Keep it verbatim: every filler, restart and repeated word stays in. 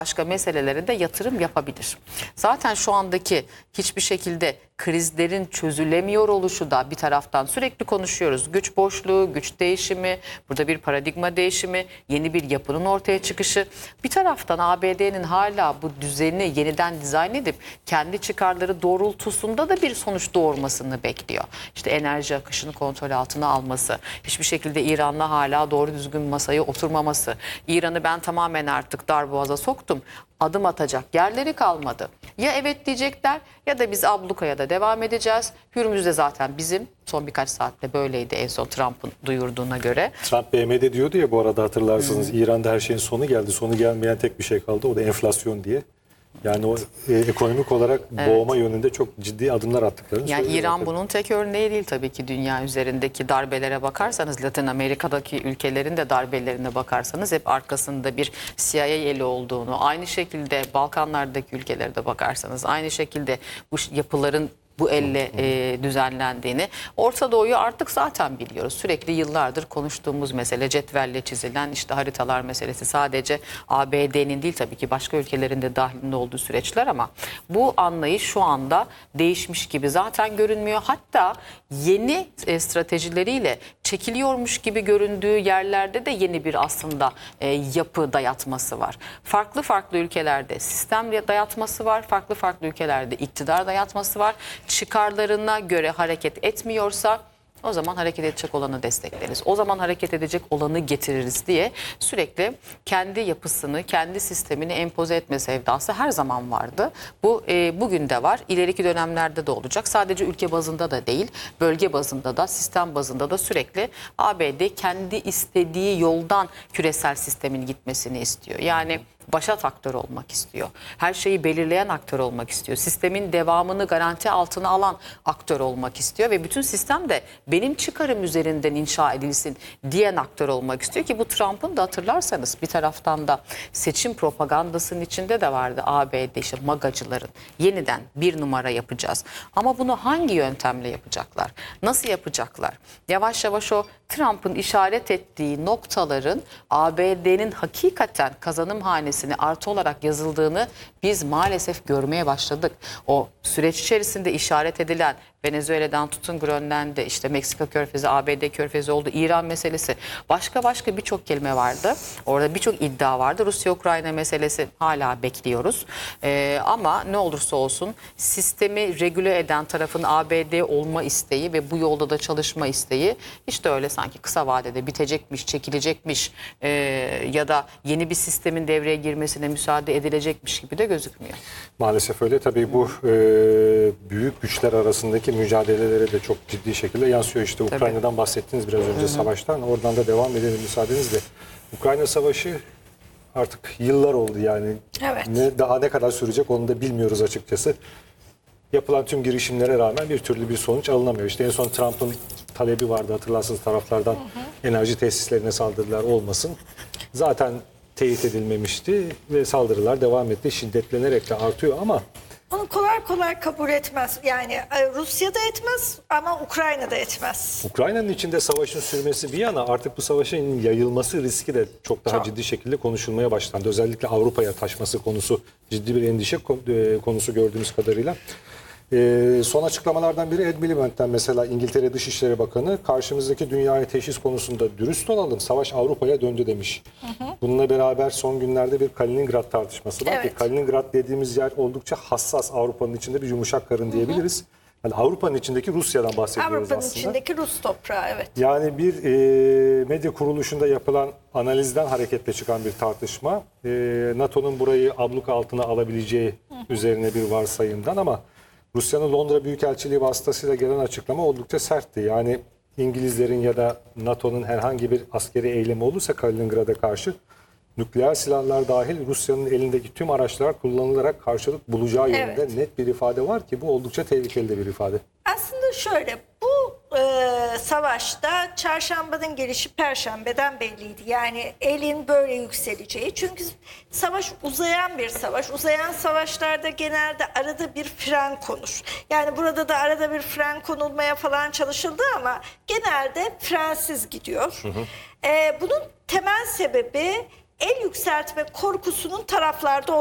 başka meselelere de yatırım yapabilir. Zaten şu andaki hiçbir şekilde krizlerin çözülemiyor oluşu da bir taraftan sürekli konuşuyoruz. Güç boşluğu, güç değişimi, burada bir paradigma değişimi, yeni bir yapının ortaya çıkışı. Bir taraftan A B D'nin hala bu düzeni yeniden dizayn edip kendi çıkarları doğrultusunda da bir sonuç doğurmasını bekliyor. İşte enerji akışını kontrol altına alması, hiçbir şekilde İran'la hala doğru düzgün masaya oturmaması, İran'ı ben tamamen artık darboğaza soktum, adım atacak yerleri kalmadı. Ya evet diyecekler ya da biz ablukaya da devam edeceğiz. Hürmüz de zaten bizim, son birkaç saatte böyleydi en son Trump'ın duyurduğuna göre. Trump B M'de diyordu ya bu arada, hatırlarsınız, hmm. İran'da her şeyin sonu geldi. Sonu gelmeyen tek bir şey kaldı, o da enflasyon diye. Yani o e, ekonomik olarak evet. boğma yönünde çok ciddi adımlar attıklarını yani söylüyorlar. İran tabii. bunun tek örneği değil tabii ki. Dünya üzerindeki darbelere bakarsanız, Latin Amerika'daki ülkelerin de darbelerine bakarsanız hep arkasında bir C I A eli olduğunu, aynı şekilde Balkanlardaki ülkelere de bakarsanız aynı şekilde bu yapıların bu elle e, düzenlendiğini, Orta Doğu'yu artık zaten biliyoruz. Sürekli yıllardır konuştuğumuz mesele, cetvelle çizilen işte haritalar meselesi, sadece A B D'nin değil tabii ki başka ülkelerin de dahilinde olduğu süreçler, ama bu anlayış şu anda değişmiş gibi zaten görünmüyor. Hatta yeni e, stratejileriyle çekiliyormuş gibi göründüğü yerlerde de yeni bir aslında e, yapı dayatması var. Farklı farklı ülkelerde sistem dayatması var, farklı farklı ülkelerde iktidar dayatması var. Çıkarlarına göre hareket etmiyorsa o zaman hareket edecek olanı destekleriz. O zaman hareket edecek olanı getiririz diye sürekli kendi yapısını, kendi sistemini empoze etme sevdası her zaman vardı. Bu e, bugün de var, ileriki dönemlerde de olacak. Sadece ülke bazında da değil, bölge bazında da, sistem bazında da sürekli A B D kendi istediği yoldan küresel sistemin gitmesini istiyor. Yani başat aktör olmak istiyor. Her şeyi belirleyen aktör olmak istiyor. Sistemin devamını garanti altına alan aktör olmak istiyor ve bütün sistem de benim çıkarım üzerinden inşa edilsin diyen aktör olmak istiyor ki bu Trump'ın da hatırlarsanız bir taraftan da seçim propagandasının içinde de vardı A B D işte magacıların yeniden bir numara yapacağız. Ama bunu hangi yöntemle yapacaklar? Nasıl yapacaklar? Yavaş yavaş o Trump'ın işaret ettiği noktaların A B D'nin hakikaten kazanım hanesine artı olarak yazıldığını biz maalesef görmeye başladık. O süreç içerisinde işaret edilen Venezuela'dan tutun Grönland'e, işte Meksika Körfezi, A B D Körfezi oldu, İran meselesi, başka başka birçok kelime vardı. Orada birçok iddia vardı. Rusya-Ukrayna meselesi hala bekliyoruz. Ee, ama ne olursa olsun sistemi regüle eden tarafın A B D olma isteği ve bu yolda da çalışma isteği işte öyle sanki kısa vadede bitecekmiş, çekilecekmiş e, ya da yeni bir sistemin devreye girmesine müsaade edilecekmiş gibi de gözükmüyor. Maalesef öyle. Tabii bu e, büyük güçler arasındaki mücadelelere de çok ciddi şekilde yansıyor. İşte Tabii. Ukrayna'dan bahsettiniz biraz önce, Hı-hı. savaştan. Oradan da devam edelim müsaadenizle. Ukrayna Savaşı artık yıllar oldu yani. Evet. Ne, daha ne kadar sürecek onu da bilmiyoruz açıkçası. Yapılan tüm girişimlere rağmen bir türlü bir sonuç alınamıyor. İşte en son Trump'ın talebi vardı, hatırlarsınız, taraflardan, hı hı. enerji tesislerine saldırılar olmasın. Zaten teyit edilmemişti ve saldırılar devam etti. Şiddetlenerek de artıyor ama onu kolay kolay kabul etmez. Yani Rusya da etmez ama Ukrayna da etmez. Ukrayna'nın içinde savaşın sürmesi bir yana, artık bu savaşın yayılması riski de çok daha çok. ciddi şekilde konuşulmaya başlandı. Özellikle Avrupa'ya taşması konusu ciddi bir endişe konusu gördüğümüz kadarıyla. Ee, son açıklamalardan biri Ed Miliband'den, mesela İngiltere Dışişleri Bakanı, karşımızdaki dünyaya teşhis konusunda dürüst olalım, savaş Avrupa'ya döndü demiş. Hı hı. Bununla beraber son günlerde bir Kaliningrad tartışması var. Evet. Kaliningrad dediğimiz yer oldukça hassas, Avrupa'nın içinde bir yumuşak karın diyebiliriz. Hı hı. Yani Avrupa'nın içindeki Rusya'dan bahsediyoruz Avrupa'nın aslında. Avrupa'nın içindeki Rus toprağı, evet. Yani bir e, medya kuruluşunda yapılan analizden hareketle çıkan bir tartışma. E, NATO'nun burayı abluka altına alabileceği hı hı. üzerine bir varsayımdan, ama Rusya'nın Londra Büyükelçiliği vasıtasıyla gelen açıklama oldukça sertti. Yani İngilizlerin ya da NATO'nun herhangi bir askeri eylemi olursa Kaliningrad'a karşı, nükleer silahlar dahil Rusya'nın elindeki tüm araçlar kullanılarak karşılık bulacağı yönünde evet. net bir ifade var ki bu oldukça tehlikeli de bir ifade. Aslında şöyle, bu e, savaşta çarşambanın gelişi perşembeden belliydi. Yani elin böyle yükseleceği. Çünkü savaş uzayan bir savaş. Uzayan savaşlarda genelde arada bir fren konur. Yani burada da arada bir fren konulmaya falan çalışıldı ama genelde frensiz gidiyor. Hı hı. E, bunun temel sebebi el yükseltme korkusunun taraflarda